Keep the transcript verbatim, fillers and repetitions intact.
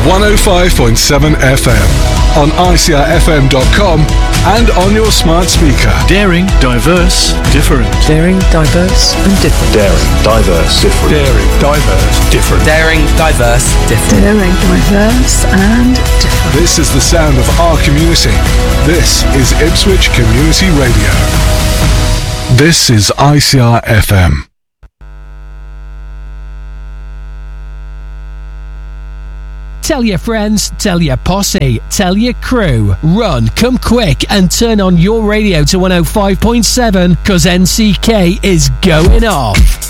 one oh five point seven F M, on I C R F M dot com and on your smart speaker. Daring, diverse, different. Daring, diverse and different. Daring, diverse, different. Daring, diverse, different. Daring, diverse, different. Daring, diverse and different. This is the sound of our community. This is Ipswich Community Radio. This is I C R F M. Tell your friends, tell your posse, tell your crew. Run, come quick and turn on your radio to one oh five point seven, cause N C K is going off.